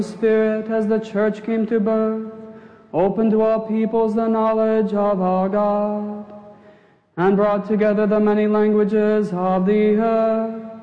Spirit, as the Church came to birth, opened to all peoples the knowledge of our God, and brought together the many languages of the earth.